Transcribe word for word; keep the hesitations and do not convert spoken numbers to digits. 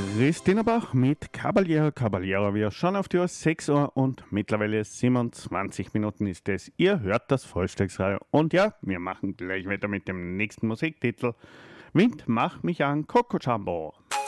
Christina Bach mit Caballero Caballero. Wir schauen auf die Uhr, sechs Uhr und mittlerweile siebenundzwanzig Minuten ist es. Ihr hört das Vollständigsradio. Und ja, wir machen gleich weiter mit dem nächsten Musiktitel. Wind, mach mich an, Coco Jumbo.